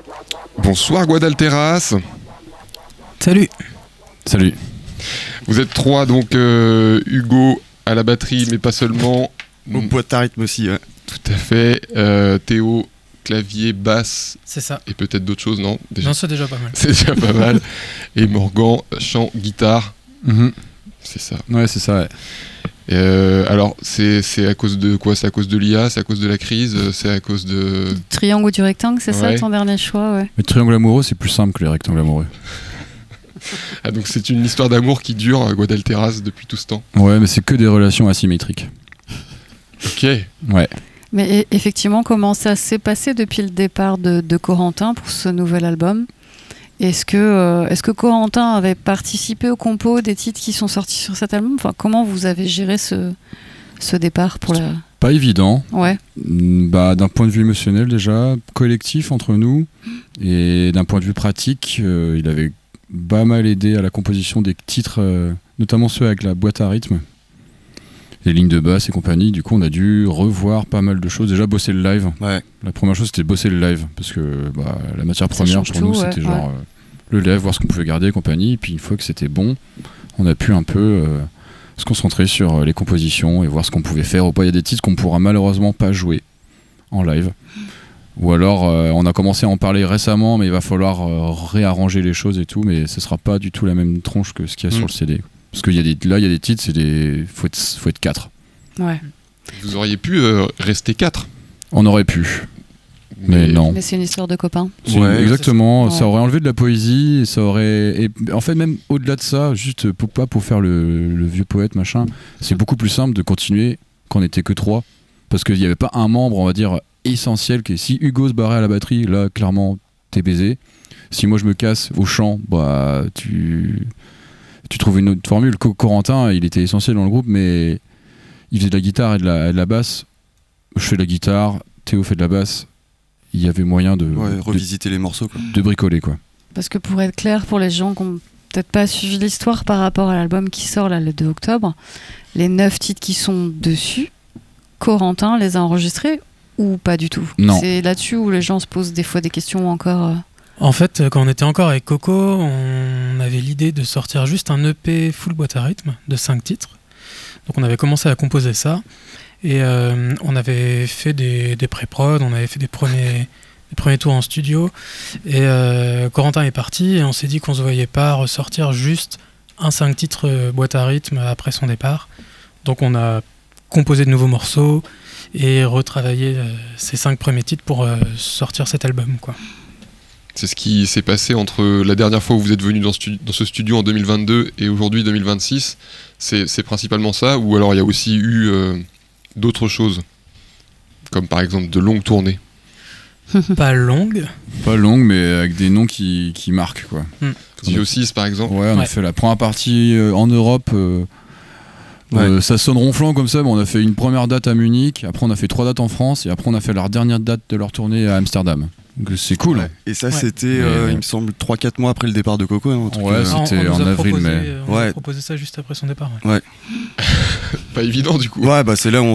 Bonsoir Guadalteras. Salut. Salut. Vous êtes trois, donc Hugo à la batterie, mais pas seulement. Au boîte à rythme aussi, ouais. Tout à fait. Théo, clavier, basse. C'est ça. Et peut-être d'autres choses, non déjà. Non, c'est déjà pas mal. C'est déjà pas mal. Et Morgan, chant, guitare. C'est ça. Ouais, c'est ça, ouais. Alors, c'est à cause de quoi? C'est à cause de l'IA? C'est à cause de la crise? C'est à cause de... Triangle ou du rectangle, c'est ça ton dernier choix? Ouais. Mais triangle amoureux, c'est plus simple que les rectangles amoureux. Ah, donc c'est une histoire d'amour qui dure à Guadalteras depuis tout ce temps. Ouais, mais c'est que des relations asymétriques. Ok. Ouais. Mais effectivement, comment ça s'est passé depuis le départ de Corentin pour ce nouvel album? Est-ce que Corentin avait participé au compo des titres qui sont sortis sur cet album? Enfin, comment vous avez géré ce départ pour la... Pas évident. Ouais. D'un point de vue émotionnel déjà, collectif entre nous, et d'un point de vue pratique, il avait pas mal aidé à la composition des titres, notamment ceux avec la boîte à rythme, les lignes de basse et compagnie. Du coup, on a dû revoir pas mal de choses. Déjà, bosser le live. Ouais. La première chose, c'était bosser le live, parce que la matière première pour nous, c'était genre le live, voir ce qu'on pouvait garder et compagnie. Et puis, une fois que c'était bon, on a pu un peu se concentrer sur les compositions et voir ce qu'on pouvait faire ou pas. Il y a des titres qu'on pourra malheureusement pas jouer en live. Ou alors, on a commencé à en parler récemment, mais il va falloir réarranger les choses et tout, mais ce sera pas du tout la même tronche que ce qu'il y a sur le CD. Parce qu'il y a des titres, faut être 4. Ouais. Vous auriez pu rester 4. On aurait pu. Mais non. Mais c'est une histoire de copains. Exactement. Ça. Ça aurait enlevé de la poésie, et ça aurait. Et en fait, même au-delà de ça, juste pas pour faire le vieux poète, machin, c'est beaucoup plus simple de continuer quand on était que 3. Parce qu'il n'y avait pas un membre, on va dire, essentiel. Que si Hugo se barrait à la batterie, là, clairement, t'es baisé. Si moi je me casse au chant, tu trouves une autre formule. Corentin, il était essentiel dans le groupe, mais il faisait de la guitare et de la basse. Je fais de la guitare, Théo fait de la basse. Il y avait moyen de revisiter les morceaux, quoi. De bricoler, quoi. Parce que pour être clair, pour les gens qui n'ont peut-être pas suivi l'histoire par rapport à l'album qui sort là, le 2 octobre, les 9 titres qui sont dessus, Corentin les a enregistrés ou pas du tout? Non. C'est là-dessus où les gens se posent des fois des questions encore. En fait, quand on était encore avec Coco, on avait l'idée de sortir juste un EP full boîte à rythme de 5 titres. Donc on avait commencé à composer ça. Et on avait fait des pré-prod, on avait fait des premiers tours en studio. Et Corentin est parti et on s'est dit qu'on se voyait pas ressortir juste un 5 titres boîte à rythme après son départ. Donc on a composé de nouveaux morceaux et retravaillé ces 5 premiers titres pour sortir cet album, quoi. C'est ce qui s'est passé entre la dernière fois où vous êtes venu dans ce studio en 2022 et aujourd'hui 2026. C'est principalement ça, ou alors il y a aussi eu d'autres choses, comme par exemple de longues tournées? Pas longues, mais avec des noms qui marquent, quoi. Dio6 par exemple. Ouais, on a fait la première partie en Europe. Ça sonne ronflant comme ça, mais on a fait une première date à Munich, après on a fait 3 dates en France, et après on a fait leur dernière date de leur tournée à Amsterdam. Donc c'est cool. Ouais. Et ça, c'était, il me semble, 3-4 mois après le départ de Coco. Hein, c'était en avril, mai. On a proposé ça juste après son départ. Ouais. Pas évident du coup. Ouais, c'est là où